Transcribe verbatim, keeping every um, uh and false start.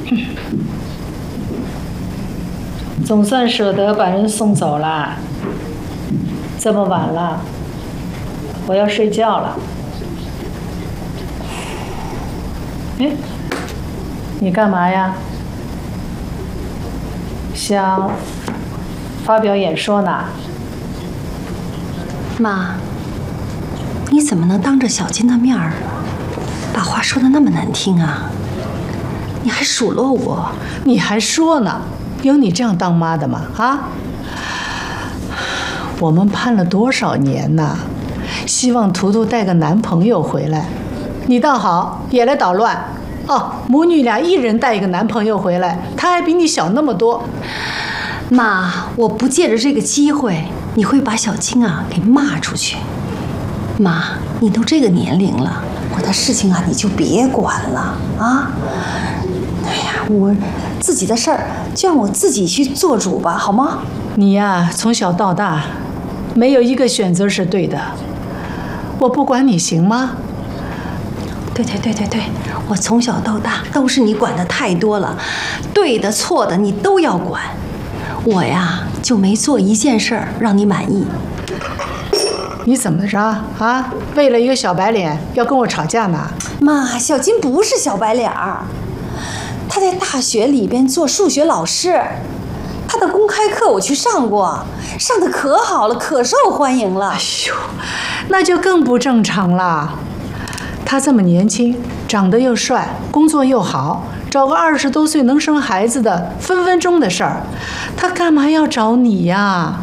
总算舍得把人送走了。这么晚了，我要睡觉了。哎，你干嘛呀？想发表演说呢？ 妈，你怎么能当着小金的面儿把话说得那么难听啊？你还数落我？ 你还说呢？有你这样当妈的吗？啊？我们盼了多少年呐，希望图图带个男朋友回来，你倒好，也来捣乱。哦，母女俩一人带一个男朋友回来，他还比你小那么多。 妈，我不借着这个机会，你会把小金啊给骂出去。妈，你都这个年龄了，我的事情啊你就别管了啊。哎呀，我自己的事儿就让我自己去做主吧，好吗？ 你呀，从小到大，没有一个选择是对的。我不管你行吗？ 对对对对对，我从小到大都是你管的太多了，对的错的你都要管。我呀就没做一件事儿让你满意。 你怎么着啊？为了一个小白脸要跟我吵架呢？ 妈，小金不是小白脸儿，他在大学里边做数学老师，他的公开课我去上过，上的可好了，可受欢迎了。 哎呦，那就更不正常了。他这么年轻，长得又帅，工作又好，找个二十多岁能生孩子的分分钟的事儿，他干嘛要找你呀？